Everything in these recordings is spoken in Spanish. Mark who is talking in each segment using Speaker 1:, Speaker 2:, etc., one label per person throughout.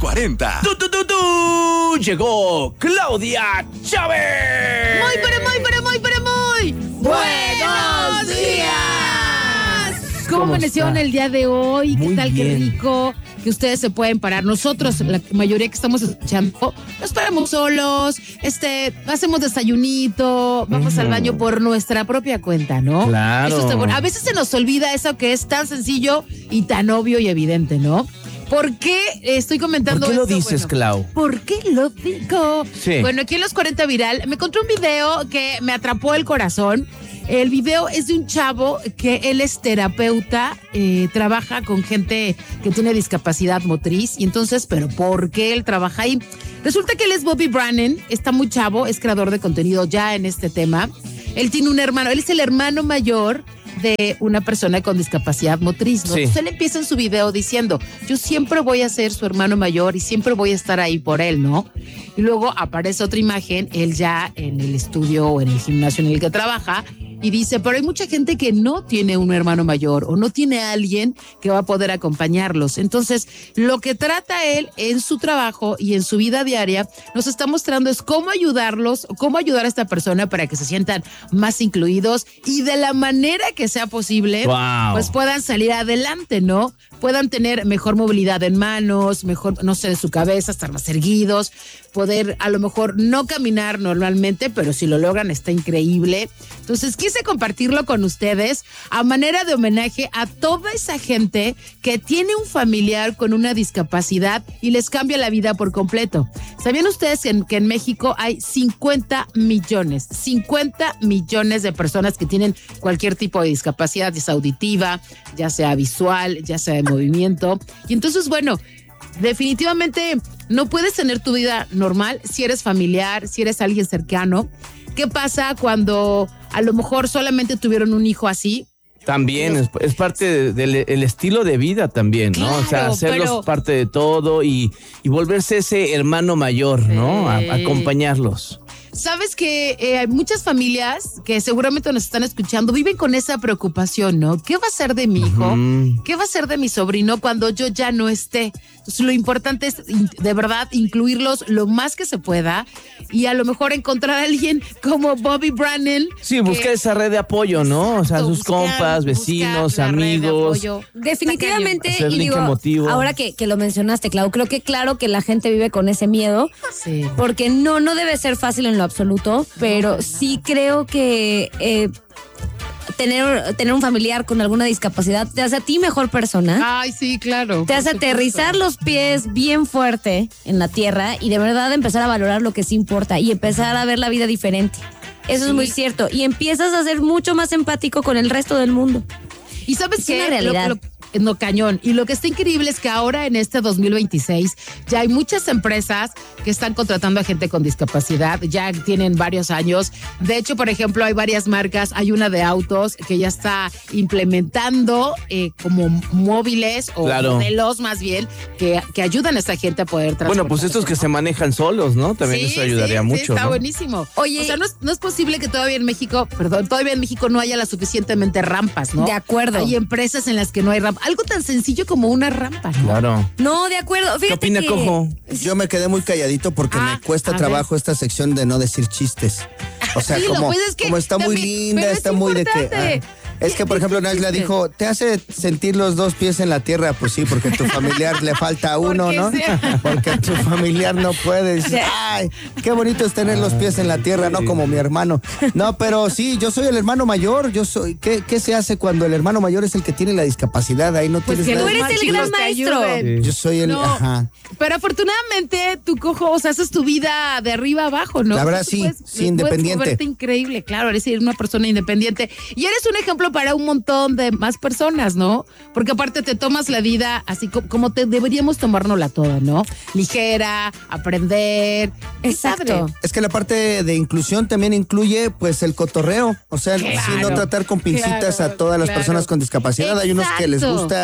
Speaker 1: 40.
Speaker 2: Llegó Claudia Chávez.
Speaker 3: Muy buenos días. ¿Cómo amanecieron el día de hoy? ¿Qué tal? Qué rico que ustedes se pueden parar. Nosotros, la mayoría que estamos escuchando, nos paramos solos, hacemos desayunito, vamos al baño por nuestra propia cuenta, ¿no?
Speaker 2: Claro.
Speaker 3: Eso está bueno. A veces se nos olvida eso que es tan sencillo y tan obvio y evidente, ¿no? ¿Por qué estoy comentando
Speaker 2: esto? ¿Por qué lo
Speaker 3: esto?
Speaker 2: dices, Clau?
Speaker 3: ¿Por qué lo digo?
Speaker 2: Sí.
Speaker 3: Bueno, aquí en Los 40 Viral me encontré un video que me atrapó el corazón. El video es de un chavo que él es terapeuta, trabaja con gente que tiene discapacidad motriz. Y entonces, ¿pero por qué él trabaja ahí? Resulta que él es Bobby Brannan, está muy chavo, es creador de contenido ya en este tema. Él tiene un hermano, él es el hermano mayor de una persona con discapacidad motriz, ¿no?
Speaker 2: Sí.
Speaker 3: Entonces él empieza en su video diciendo, yo siempre voy a ser su hermano mayor y siempre voy a estar ahí por él, ¿no? Y luego aparece otra imagen, él ya en el estudio o en el gimnasio en el que trabaja, y dice, pero hay mucha gente que no tiene un hermano mayor o no tiene a alguien que va a poder acompañarlos. Entonces, lo que trata él en su trabajo y en su vida diaria, nos está mostrando es cómo ayudarlos, cómo ayudar a esta persona para que se sientan más incluidos y de la manera que sea posible,
Speaker 2: Wow.
Speaker 3: pues puedan salir adelante, ¿no? Puedan tener mejor movilidad en manos, mejor, no sé, de su cabeza, estar más erguidos, poder a lo mejor no caminar normalmente, pero si lo logran está increíble. Entonces quise compartirlo con ustedes a manera de homenaje a toda esa gente que tiene un familiar con una discapacidad y les cambia la vida por completo. ¿Sabían ustedes que en México hay 50 millones de personas que tienen cualquier tipo de discapacidad, ya sea auditiva, ya sea visual, ya sea de movimiento? Y entonces, bueno, definitivamente no puedes tener tu vida normal si eres familiar, si eres alguien cercano. ¿Qué pasa cuando a lo mejor solamente tuvieron un hijo así?
Speaker 2: También es parte del estilo de vida también, ¿no?
Speaker 3: Claro,
Speaker 2: o sea, hacerlos parte de todo y volverse ese hermano mayor, ¿no? Acompañarlos.
Speaker 3: Sabes que hay muchas familias que seguramente nos están escuchando, viven con esa preocupación, ¿no? ¿Qué va a ser de mi hijo? ¿Qué va a ser de mi sobrino cuando yo ya no esté? Entonces, lo importante es, de verdad, incluirlos lo más que se pueda y a lo mejor encontrar a alguien como Bobby Brannan.
Speaker 2: Sí, busca esa red de apoyo, ¿no? O sea, sus compas, vecinos, amigos.
Speaker 4: Definitivamente,
Speaker 2: Hacer
Speaker 4: y
Speaker 2: link
Speaker 4: digo,
Speaker 2: emotivo.
Speaker 4: ahora que lo mencionaste, Clau, creo que claro que la gente vive con ese miedo,
Speaker 3: Sí.
Speaker 4: porque no debe ser fácil en lo absoluto, pero sí creo que tener un familiar con alguna discapacidad te hace a ti mejor persona.
Speaker 3: Ay, sí, claro.
Speaker 4: Te hace aterrizar los pies bien fuerte en la tierra y de verdad empezar a valorar lo que sí importa y empezar a ver la vida diferente. Eso es muy cierto. Y empiezas a ser mucho más empático con el resto del mundo.
Speaker 3: ¿Y sabes
Speaker 4: Es
Speaker 3: qué?
Speaker 4: una realidad.
Speaker 3: No, cañón. Y lo que está increíble es que ahora en este 2026 ya hay muchas empresas que están contratando a gente con discapacidad, ya tienen varios años. De hecho, por ejemplo, hay varias marcas, hay una de autos que ya está implementando como móviles o modelos más bien que ayudan a esta gente a poder transportarse.
Speaker 2: Bueno, pues estos que se manejan solos, ¿no? También eso ayudaría mucho,
Speaker 3: sí, está
Speaker 2: ¿no?
Speaker 3: buenísimo.
Speaker 4: Oye,
Speaker 3: o sea, no es posible que todavía en México no haya las suficientemente rampas, ¿no?
Speaker 4: De acuerdo.
Speaker 3: Hay empresas en las que no hay rampa. Algo tan sencillo como una rampa, ¿no?
Speaker 2: Claro.
Speaker 4: No, de acuerdo. Fíjate
Speaker 2: ¿Qué opina
Speaker 4: que
Speaker 2: Cojo?
Speaker 5: Yo me quedé muy calladito porque me cuesta trabajo esta sección de no decir chistes. O sea,
Speaker 3: Dilo,
Speaker 5: como,
Speaker 3: pues es que
Speaker 5: como está muy
Speaker 3: también,
Speaker 5: linda,
Speaker 3: pero
Speaker 5: está
Speaker 3: es
Speaker 5: muy de que...
Speaker 3: importante.
Speaker 5: Es que, por ejemplo, Naisla dijo, ¿te hace sentir los dos pies en la tierra? Pues sí, porque a tu familiar le falta uno, ¿no? Porque a tu familiar no puede. Dices, ay, qué bonito es tener los pies en la tierra, no como mi hermano. No, pero sí, yo soy el hermano mayor. ¿Qué se hace cuando el hermano mayor es el que tiene la discapacidad? Ahí no tienes
Speaker 3: que
Speaker 5: nada.
Speaker 4: tú eres el gran maestro.
Speaker 5: Yo soy el...
Speaker 3: No,
Speaker 5: Ajá.
Speaker 3: pero afortunadamente tu Cojo, o sea, haces tu vida de arriba abajo, ¿no?
Speaker 5: La verdad,
Speaker 3: Tú
Speaker 5: sí, independiente.
Speaker 3: Puedes moverte increíble, claro, eres una persona independiente. Y eres un ejemplo para un montón de más personas, ¿no? Porque aparte te tomas la vida así como deberíamos tomárnosla toda, ¿no? Ligera, aprender.
Speaker 4: Exacto.
Speaker 5: Es que la parte de inclusión también incluye, pues, el cotorreo. O sea,
Speaker 3: Claro,
Speaker 5: no tratar con pincitas a todas las personas con discapacidad. Hay unos que les
Speaker 3: Exacto.
Speaker 5: gusta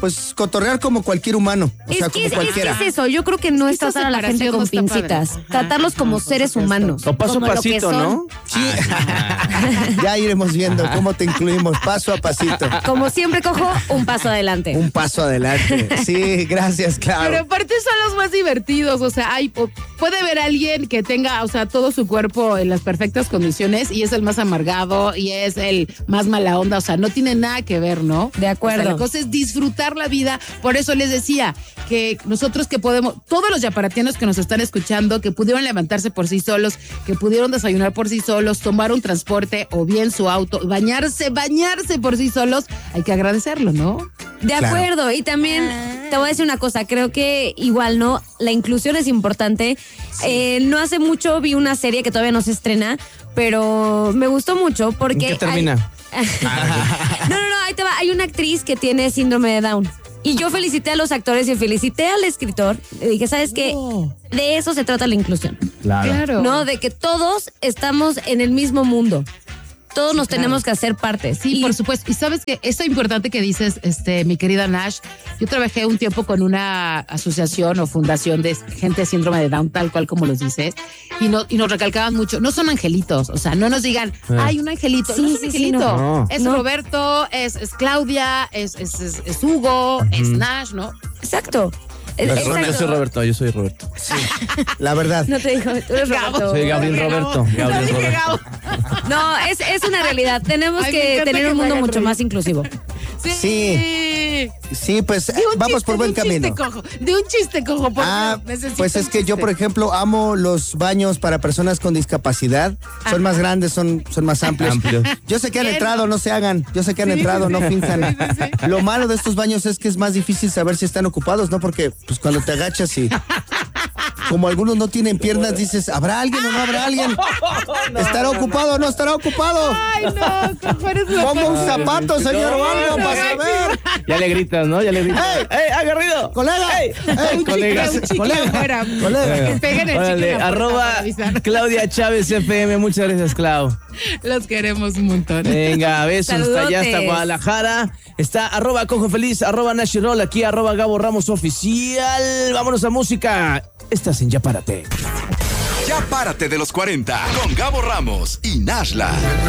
Speaker 5: pues cotorrear como cualquier humano. O sea, como cualquiera.
Speaker 4: Es eso, yo creo que no es
Speaker 3: Esta
Speaker 4: tratar a la gente con
Speaker 3: separación no está
Speaker 4: pincitas.
Speaker 3: padre.
Speaker 4: Tratarlos como seres humanos.
Speaker 2: O paso a
Speaker 4: como lo que
Speaker 2: pasito,
Speaker 4: son.
Speaker 2: ¿no?
Speaker 5: Sí. Ya iremos viendo cómo te incluimos paso a pasito.
Speaker 4: Como siempre cojo, un paso adelante.
Speaker 5: Un paso adelante. Sí, gracias, Clau.
Speaker 3: Pero aparte son los más divertidos, o sea, puede ver a alguien que tenga, o sea, todo su cuerpo en las perfectas condiciones y es el más amargado y es el más mala onda, o sea, no tiene nada que ver, ¿no?
Speaker 4: De acuerdo.
Speaker 3: O sea, la cosa es disfrutar la vida, por eso les decía que nosotros que podemos, todos los yaparatianos que nos están escuchando, que pudieron levantarse por sí solos, que pudieron desayunar por sí solos, tomar un transporte o bien su auto, bañarse por sí solos, hay que agradecerlo, ¿no?
Speaker 4: De acuerdo, y también te voy a decir una cosa, creo que igual, ¿no? La inclusión es importante. No hace mucho vi una serie que todavía no se estrena, pero me gustó mucho porque...
Speaker 2: ¿En qué termina?
Speaker 4: No, ahí te va. Hay una actriz que tiene síndrome de Down. Y yo felicité a los actores y felicité al escritor. Le dije, ¿sabes qué? De eso se trata la inclusión.
Speaker 2: Claro.
Speaker 4: ¿No? De que todos estamos en el mismo mundo. Todos nos tenemos que hacer parte.
Speaker 3: Sí, por supuesto. Y sabes que esto importante que dices, mi querida Nash, yo trabajé un tiempo con una asociación o fundación de gente de síndrome de Down, tal cual como los dices, y nos recalcaban mucho, no son angelitos, o sea, no nos digan, hay un angelito,
Speaker 4: Sí,
Speaker 3: no es un
Speaker 4: sí,
Speaker 3: angelito,
Speaker 2: no.
Speaker 3: es
Speaker 4: No.
Speaker 3: Roberto, es Claudia, es Hugo, es Nash, ¿no?
Speaker 4: Exacto.
Speaker 2: Yo soy Roberto,
Speaker 5: Sí, la verdad.
Speaker 4: No te digo, tú eres Roberto.
Speaker 2: Soy Gabriel Roberto.
Speaker 4: No, es una realidad. Tenemos
Speaker 3: Ay, me
Speaker 4: que
Speaker 3: encanta
Speaker 4: tener
Speaker 3: que
Speaker 4: un
Speaker 3: me
Speaker 4: mundo
Speaker 3: hagan
Speaker 4: mucho
Speaker 3: reír.
Speaker 4: más inclusivo.
Speaker 5: Sí, pues vamos por buen camino.
Speaker 3: De un chiste cojo, porque necesito
Speaker 5: Pues es
Speaker 3: un
Speaker 5: que yo,
Speaker 3: chiste.
Speaker 5: por ejemplo, amo los baños para personas con discapacidad. Son más grandes, son más amplios. Yo sé que han entrado, no se hagan. Yo sé que han entrado, no finjan. Lo malo de estos baños es que es más difícil saber si están ocupados, ¿no? Porque pues cuando te agachas y como algunos no tienen piernas, dices, ¿habrá alguien o no habrá alguien? ¿Estará ocupado o no estará ocupado?
Speaker 3: Ay, no, cojo, eres lo
Speaker 5: Pongo un
Speaker 3: peor.
Speaker 5: zapato, señor, o algo para saber.
Speaker 2: Ya le gritas, ¿no? Ya le gritas. ¡Ey, agarrido!
Speaker 5: ¡Colega!
Speaker 2: ¡Ey!
Speaker 3: Un
Speaker 2: Colegas.
Speaker 3: chicle afuera.
Speaker 5: Colega.
Speaker 3: Que peguen el
Speaker 2: Órale,
Speaker 3: chicle en la puerta
Speaker 2: arroba
Speaker 3: para avisar.
Speaker 2: Claudia Chávez FM. Muchas gracias, Clau.
Speaker 3: Los queremos un montón.
Speaker 2: Venga, besos hasta allá, hasta
Speaker 4: Saludotes.
Speaker 2: Guadalajara. Está @ Cojo Feliz, @ Nashirol, aquí @ Gabo Ramos Oficial. Vámonos a música. Estás en Ya Párate.
Speaker 1: Ya párate de los 40 con Gabo Ramos y Nashla.